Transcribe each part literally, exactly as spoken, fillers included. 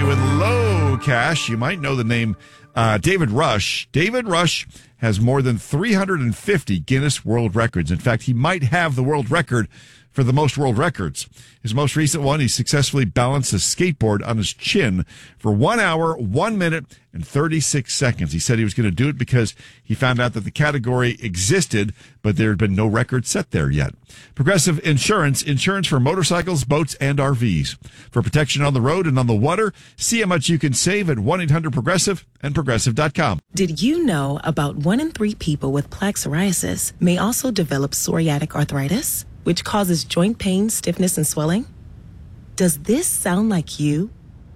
with Low Cash. You might know the name uh, David Rush. David Rush has more than three hundred fifty Guinness World Records. In fact, he might have the world record for the most world records. His most recent one, he successfully balanced a skateboard on his chin for one hour, one minute, and thirty-six seconds. He said he was going to do it because he found out that the category existed, but there had been no record set there yet. Progressive Insurance, insurance for motorcycles, boats, and R Vs. For protection on the road and on the water, see how much you can save at one eight hundred progressive and progressive dot com. Did you know about one in three people with plaque psoriasis may also develop psoriatic arthritis, which causes joint pain, stiffness, and swelling? Does this sound like you?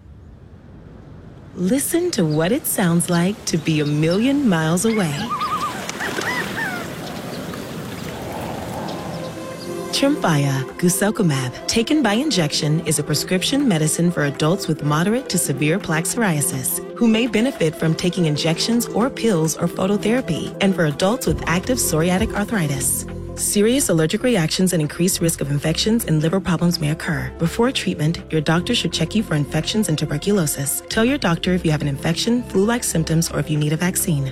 Listen to what it sounds like to be a million miles away. Tremfya guselkumab, taken by injection, is a prescription medicine for adults with moderate to severe plaque psoriasis who may benefit from taking injections or pills or phototherapy, and for adults with active psoriatic arthritis. Serious allergic reactions and increased risk of infections and liver problems may occur. Before treatment, your doctor should check you for infections and tuberculosis. Tell your doctor if you have an infection, flu-like symptoms, or if you need a vaccine.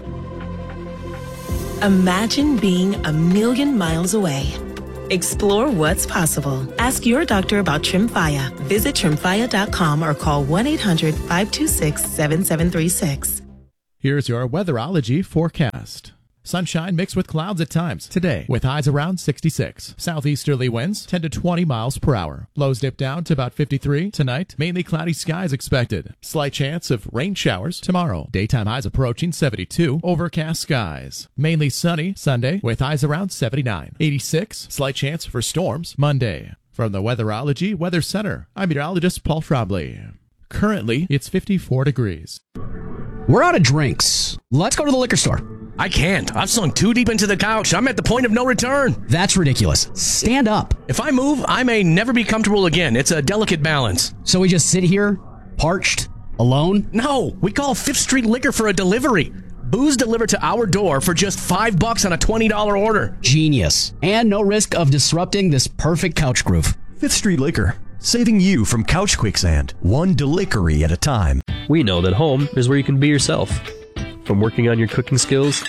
Imagine being a million miles away. Explore what's possible. Ask your doctor about Tremfya. Visit tremfya dot com or call one eight hundred five two six seven seven three six. Here's your weatherology forecast. Sunshine mixed with clouds at times today, with highs around sixty-six. Southeasterly winds ten to twenty miles per hour. Lows dip down to about fifty-three. Tonight, mainly cloudy skies expected. Slight chance of rain showers tomorrow. Daytime highs approaching seventy-two. Overcast skies. Mainly sunny Sunday, with highs around seventy-nine. eighty-six. Slight chance for storms Monday. From the Weatherology Weather Center, I'm meteorologist Paul Schrabley. Currently, it's fifty-four degrees. We're out of drinks. Let's go to the liquor store. I can't. I've sunk too deep into the couch. I'm at the point of no return. That's ridiculous. Stand up. If I move, I may never be comfortable again. It's a delicate balance. So we just sit here, parched, alone? No, we call Fifth Street Liquor for a delivery. Booze delivered to our door for just five bucks on a twenty dollar order. Genius. And no risk of disrupting this perfect couch groove. Fifth Street Liquor, saving you from couch quicksand, one delivery at a time. We know that home is where you can be yourself. From working on your cooking skills,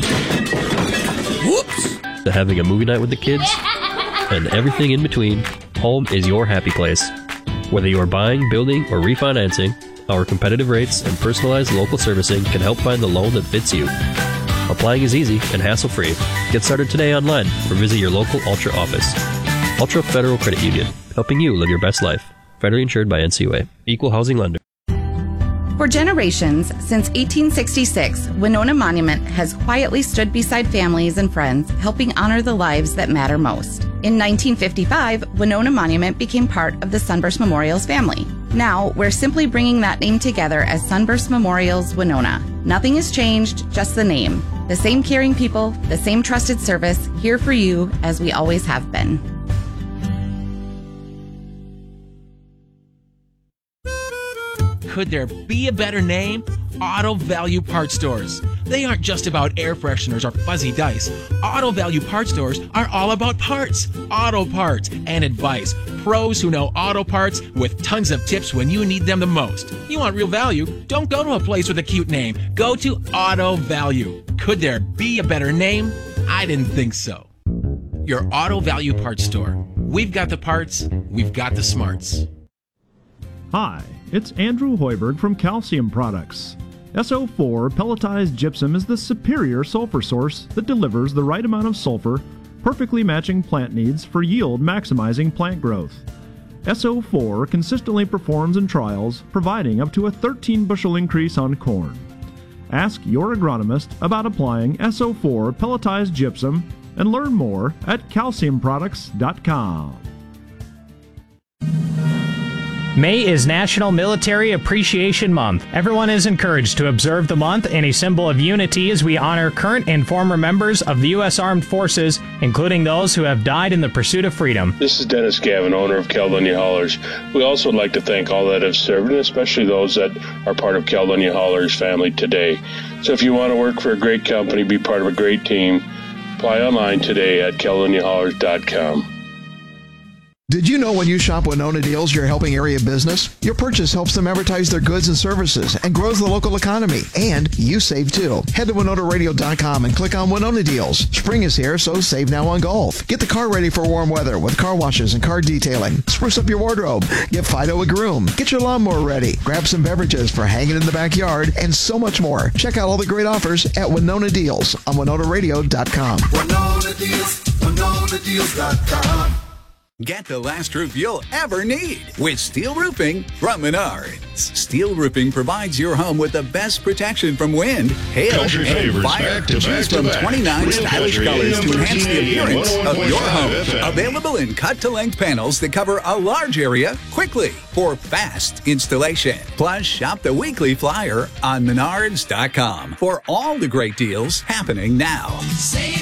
Whoops! to having a movie night with the kids, and everything in between, home is your happy place. Whether you are buying, building, or refinancing, our competitive rates and personalized local servicing can help find the loan that fits you. Applying is easy and hassle-free. Get started today online or visit your local Ultra office. Ultra Federal Credit Union, helping you live your best life. Federally insured by N C U A. Equal housing lender. For generations, since eighteen sixty-six, Winona Monument has quietly stood beside families and friends, helping honor the lives that matter most. In nineteen fifty-five, Winona Monument became part of the Sunburst Memorials family. Now, we're simply bringing that name together as Sunburst Memorials Winona. Nothing has changed, just the name. The same caring people, the same trusted service, here for you as we always have been. Could there be a better name? Auto Value Parts Stores. They aren't just about air fresheners or fuzzy dice. Auto Value Parts Stores are all about parts, auto parts, and advice. Pros who know auto parts with tons of tips when you need them the most. You want real value? Don't go to a place with a cute name. Go to Auto Value. Could there be a better name? I didn't think so. Your Auto Value Parts Store. We've got the parts, we've got the smarts. Hi, it's Andrew Hoiberg from Calcium Products. S O four pelletized gypsum is the superior sulfur source that delivers the right amount of sulfur, perfectly matching plant needs for yield maximizing plant growth. S O four consistently performs in trials, providing up to a thirteen bushel increase on corn. Ask your agronomist about applying S O four pelletized gypsum and learn more at calcium products dot com. May is National Military Appreciation Month. Everyone is encouraged to observe the month in a symbol of unity as we honor current and former members of the U S Armed Forces, including those who have died in the pursuit of freedom. This is Dennis Gavin, owner of Caledonia Haulers. We also would like to thank all that have served, and especially those that are part of Caledonia Haulers family today. So if you want to work for a great company, be part of a great team, apply online today at caledonia haulers dot com. Did you know when you shop Winona Deals, you're helping area business? Your purchase helps them advertise their goods and services and grows the local economy. And you save too. Head to Winona Radio dot com and click on Winona Deals. Spring is here, so save now on golf. Get the car ready for warm weather with car washes and car detailing. Spruce up your wardrobe. Get Fido a groom. Get your lawnmower ready. Grab some beverages for hanging in the backyard and so much more. Check out all the great offers at Winona Deals on Winona Radio dot com. Winona Deals, Winona Deals dot com. Get the last roof you'll ever need with steel roofing from Menards. Steel roofing provides your home with the best protection from wind, hail, Country and favors fire. back to Choose back from to back. twenty-nine Real stylish Country colors to enhance the appearance of your home. F M. Available in cut-to-length panels that cover a large area quickly for fast installation. Plus, shop the weekly flyer on Menards dot com for all the great deals happening now. Save